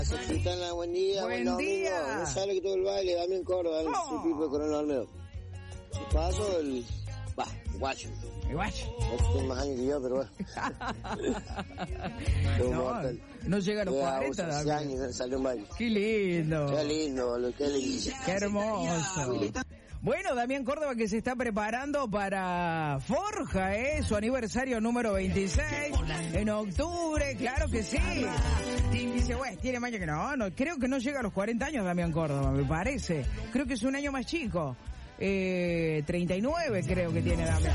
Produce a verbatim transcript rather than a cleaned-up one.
Sultana, buen día, buen, buen día. domingo. No sabe que todo el baile, Damián Córdoba, Oh. el tipo de Coronel Olmedo. Si paso, el... Va, guacho. El guacho. Tiene más años que yo, pero bueno. no, no llega a los cuarenta, Damián. años salió un baile. Qué lindo. Qué lindo, boludo, qué lindo. Qué hermoso. Bueno, Damián Córdoba que se está preparando para Forja, ¿eh? Su aniversario número veintiséis, en octubre, claro que sí. Dice, bueno, tiene más años que no, no, creo que no llega a los cuarenta años Damián Córdoba, me parece. Creo que es un año más chico. Eh, treinta y nueve creo que tiene Damián.